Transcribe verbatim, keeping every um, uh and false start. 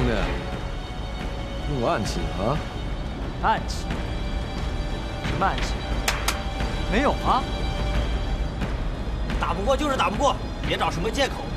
兄弟，用过暗器啊？ 暗器？什么暗器？没有啊！ 打不过就是打不过，别找什么借口。